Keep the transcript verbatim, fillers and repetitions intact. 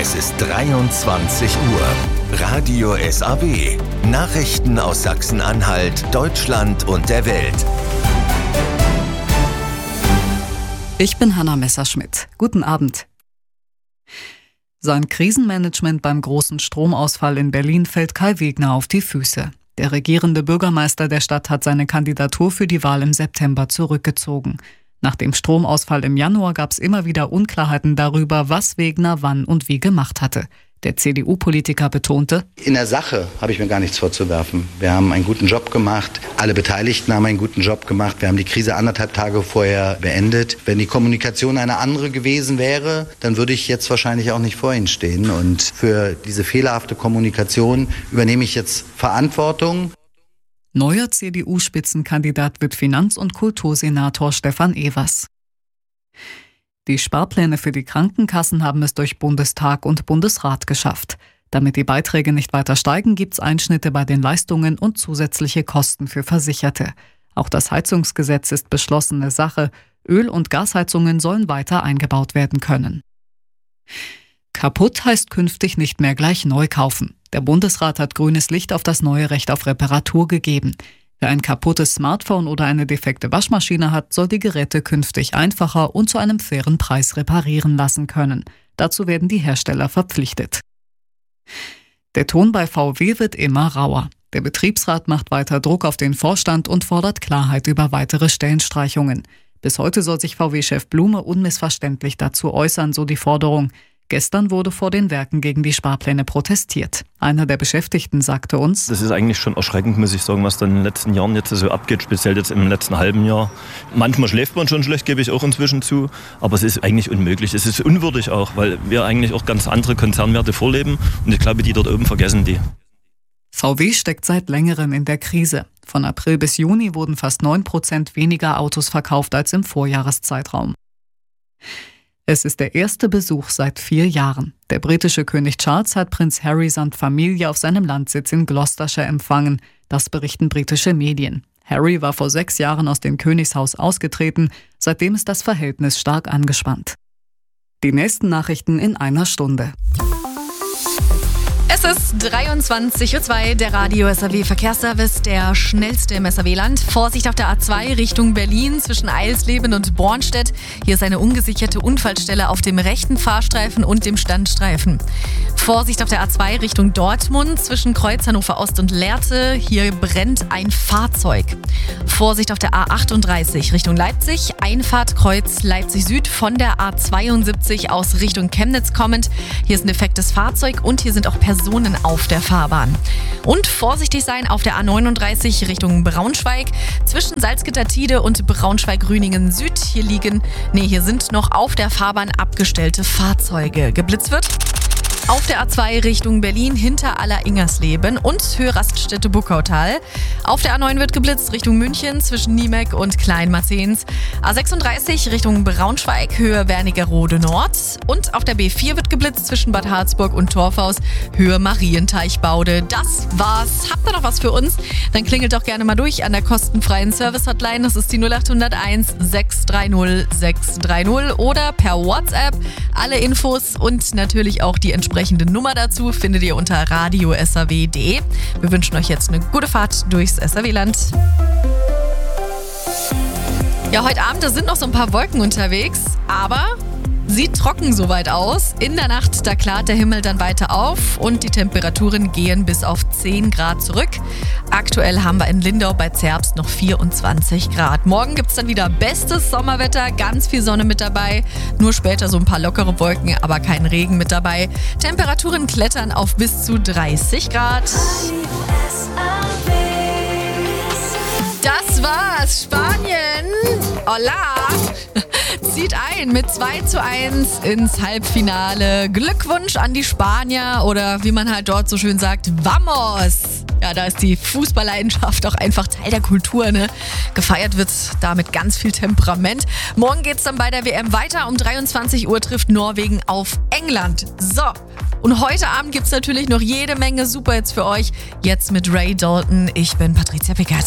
Es ist dreiundzwanzig Uhr. Radio S A W. Nachrichten aus Sachsen-Anhalt, Deutschland und der Welt. Ich bin Hanna Messerschmidt. Guten Abend. Sein Krisenmanagement beim großen Stromausfall in Berlin fällt Kai Wegner auf die Füße. Der regierende Bürgermeister der Stadt hat seine Kandidatur für die Wahl im September zurückgezogen. Nach dem Stromausfall im Januar gab es immer wieder Unklarheiten darüber, was Wegner wann und wie gemacht hatte. Der C D U-Politiker betonte: In der Sache habe ich mir gar nichts vorzuwerfen. Wir haben einen guten Job gemacht. Alle Beteiligten haben einen guten Job gemacht. Wir haben die Krise anderthalb Tage vorher beendet. Wenn die Kommunikation eine andere gewesen wäre, dann würde ich jetzt wahrscheinlich auch nicht vor Ihnen stehen. Und für diese fehlerhafte Kommunikation übernehme ich jetzt Verantwortung. Neuer C D U-Spitzenkandidat wird Finanz- und Kultursenator Stefan Evers. Die Sparpläne für die Krankenkassen haben es durch Bundestag und Bundesrat geschafft. Damit die Beiträge nicht weiter steigen, gibt es Einschnitte bei den Leistungen und zusätzliche Kosten für Versicherte. Auch das Heizungsgesetz ist beschlossene Sache. Öl- und Gasheizungen sollen weiter eingebaut werden können. Kaputt heißt künftig nicht mehr gleich neu kaufen. Der Bundesrat hat grünes Licht auf das neue Recht auf Reparatur gegeben. Wer ein kaputtes Smartphone oder eine defekte Waschmaschine hat, soll die Geräte künftig einfacher und zu einem fairen Preis reparieren lassen können. Dazu werden die Hersteller verpflichtet. Der Ton bei V W wird immer rauer. Der Betriebsrat macht weiter Druck auf den Vorstand und fordert Klarheit über weitere Stellenstreichungen. Bis heute soll sich V W-Chef Blume unmissverständlich dazu äußern, so die Forderung. Gestern wurde vor den Werken gegen die Sparpläne protestiert. Einer der Beschäftigten sagte uns: Das ist eigentlich schon erschreckend, muss ich sagen, was dann in den letzten Jahren jetzt so abgeht, speziell jetzt im letzten halben Jahr. Manchmal schläft man schon schlecht, gebe ich auch inzwischen zu, aber es ist eigentlich unmöglich. Es ist unwürdig auch, weil wir eigentlich auch ganz andere Konzernwerte vorleben und ich glaube, die dort oben vergessen die. V W steckt seit längerem in der Krise. Von April bis Juni wurden fast neun Prozent weniger Autos verkauft als im Vorjahreszeitraum. Es ist der erste Besuch seit vier Jahren. Der britische König Charles hat Prinz Harry samt Familie auf seinem Landsitz in Gloucestershire empfangen. Das berichten britische Medien. Harry war vor sechs Jahren aus dem Königshaus ausgetreten. Seitdem ist das Verhältnis stark angespannt. Die nächsten Nachrichten in einer Stunde. Es ist dreiundzwanzig Uhr zwei, der Radio S A W Verkehrsservice, der schnellste im S A W-Land. Vorsicht auf der A zwei Richtung Berlin zwischen Eilsleben und Bornstedt. Hier ist eine ungesicherte Unfallstelle auf dem rechten Fahrstreifen und dem Standstreifen. Vorsicht auf der A zwei Richtung Dortmund zwischen Kreuz Hannover Ost und Lehrte. Hier brennt ein Fahrzeug. Vorsicht auf der A achtunddreißig Richtung Leipzig. Einfahrt Kreuz Leipzig Süd von der A zweiundsiebzig aus Richtung Chemnitz kommend. Hier ist ein defektes Fahrzeug und hier sind auch Personen auf der Fahrbahn. Und vorsichtig sein auf der A neununddreißig Richtung Braunschweig. Zwischen Salzgitter-Tide und Braunschweig-Rüningen Süd. Hier liegen, nee, hier sind noch auf der Fahrbahn abgestellte Fahrzeuge. Geblitzt wird auf der A zwei Richtung Berlin hinter Aller-Ingersleben und Höhe Raststätte Buckautal. Auf der A neun wird geblitzt Richtung München zwischen Niemeck und Kleinmarzens. A sechsunddreißig Richtung Braunschweig, Höhe Wernigerode Nord. Und auf der B vier wird geblitzt zwischen Bad Harzburg und Torfhaus, Höhe Marienteichbaude. Das war's. Habt ihr noch was für uns? Dann klingelt doch gerne mal durch an der kostenfreien Service-Hotline. Das ist die null acht null eins sechs drei null sechs drei null oder per WhatsApp. Alle Infos und natürlich auch die entsprechende Nummer dazu findet ihr unter radio s a w punkt d e. Wir wünschen euch jetzt eine gute Fahrt durchs S A W-Land. Ja, heute Abend, da sind noch so ein paar Wolken unterwegs, aber sieht trocken soweit aus. In der Nacht, da klart der Himmel dann weiter auf und die Temperaturen gehen bis auf zehn Grad zurück. Aktuell haben wir in Lindau bei Zerbst noch vierundzwanzig Grad. Morgen gibt es dann wieder bestes Sommerwetter, ganz viel Sonne mit dabei. Nur später so ein paar lockere Wolken, aber kein Regen mit dabei. Temperaturen klettern auf bis zu dreißig Grad. Das war's, Spanien. Hola! Zieht ein mit zwei zu eins ins Halbfinale. Glückwunsch an die Spanier oder wie man halt dort so schön sagt, vamos! Ja, da ist die Fußballleidenschaft auch einfach Teil der Kultur, ne? Gefeiert wird da mit ganz viel Temperament. Morgen geht's dann bei der W M weiter. Um dreiundzwanzig Uhr trifft Norwegen auf England. So, und heute Abend gibt's natürlich noch jede Menge Superhits für euch. Jetzt mit Ray Dalton. Ich bin Patricia Pickert.